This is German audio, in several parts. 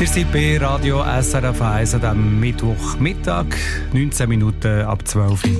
Wir sind bei Radio SRF 1 am Mittwochmittag, 19 Minuten ab 12 Uhr.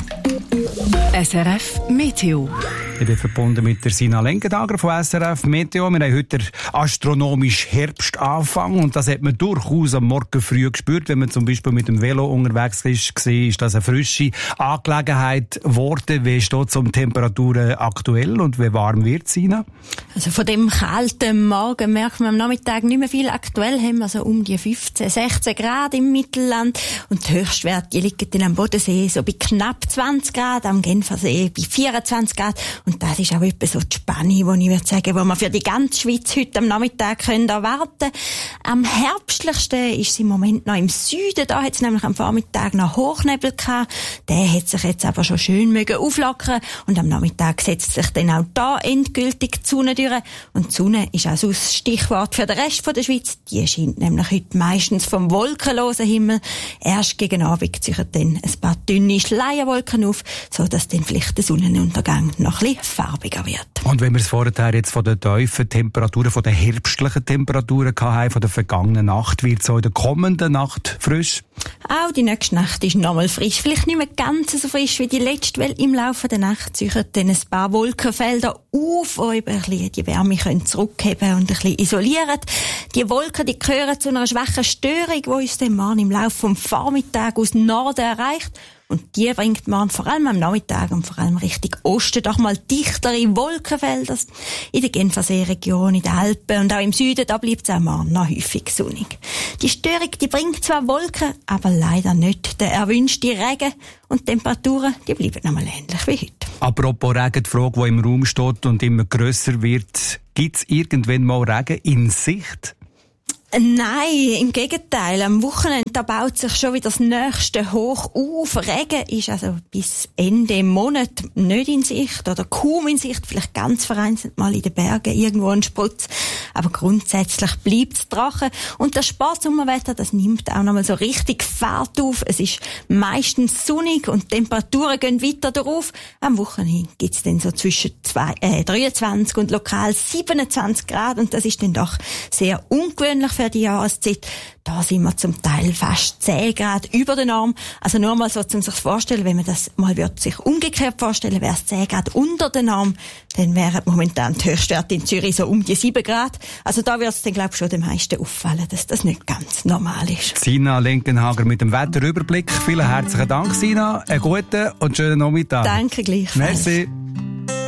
SRF Meteo. Ich bin verbunden mit der Sina Lenkendager von SRF Meteo. Wir haben heute den astronomischen Herbstanfang und das hat man durchaus am Morgen früh gespürt. Wenn man zum Beispiel mit dem Velo unterwegs war, ist das eine frische Angelegenheit geworden. Wie steht es um Temperaturen aktuell und wie warm wird es, Sina? Also von dem kalten Morgen merkt man am Nachmittag nicht mehr viel. Aktuell haben wir so um die 15, 16 Grad im Mittelland und die Höchstwerte die liegen dann am Bodensee so bei knapp 20 Grad, am Genfersee bei 24 Grad. Und das ist auch etwa so die Spanne, die ich würde sagen, die wir für die ganze Schweiz heute am Nachmittag können erwarten. Am herbstlichsten ist es im Moment noch im Süden. Da hat es nämlich am Vormittag noch Hochnebel gehabt. Der hat sich jetzt aber schon schön auflockern und am Nachmittag setzt sich dann auch da endgültig die Sonne durch. Und die Sonne ist auch so das Stichwort für den Rest der Schweiz. Die scheint nämlich heute meistens vom wolkenlosen Himmel. Erst gegen Abend ziehen dann ein paar dünne Schleierwolken auf, sodass dann vielleicht der Sonnenuntergang noch ein bisschen farbiger wird. Und wenn wir es vorher jetzt von den tiefen Temperaturen, von den herbstlichen Temperaturen hatten, von der vergangenen Nacht, wird es auch in der kommenden Nacht frisch? Auch die nächste Nacht ist nochmal frisch. Vielleicht nicht mehr ganz so frisch wie die letzte, weil im Laufe der Nacht ziehen dann ein paar Wolkenfelder auf, die eben ein bisschen die Wärme zurückheben und ein bisschen isolieren. Die Wolken, die gehören zu einer schwachen Störung, die uns dann morgen im Laufe des Vormittags aus dem Norden erreicht. Und die bringt man vor allem am Nachmittag und vor allem Richtung Osten doch mal dichtere Wolkenfelder. In der Genfersee-Region, in den Alpen und auch im Süden, da bleibt es auch morgen noch häufig sonnig. Die Störung, die bringt zwar Wolken, aber leider nicht den erwünschten Regen. Und die Temperaturen, die bleiben nochmal ähnlich wie heute. Apropos Regen, die Frage, die im Raum steht und immer grösser wird, gibt es irgendwann mal Regen in Sicht? Nein, im Gegenteil. Am Wochenende da baut sich schon wieder das nächste Hoch auf. Regen ist also bis Ende Monat nicht in Sicht oder kaum in Sicht. Vielleicht ganz vereinzelt mal in den Bergen irgendwo ein Sprutz. Aber grundsätzlich bleibt es trocken. Und das Sparsommerwetter, das nimmt auch nochmal so richtig Fahrt auf. Es ist meistens sonnig und die Temperaturen gehen weiter drauf. Am Wochenende gibt's dann so zwischen 23 und lokal 27 Grad. Und das ist dann doch sehr ungewöhnlich für die Jahreszeit. Da sind wir zum Teil fast 10 Grad über der Norm. Also nur mal so, um sich vorstellen, wenn man das mal sich umgekehrt vorstellen, wäre es 10 Grad unter der Norm, dann wären momentan die Höchstwerte in Zürich so um die 7 Grad. Also da wird es dann, glaube ich, schon den meisten auffallen, dass das nicht ganz normal ist. Sina Lenkenhager mit dem Wetterüberblick. Vielen herzlichen Dank, Sina. Einen guten und schönen Nachmittag. Danke gleichfalls. Merci.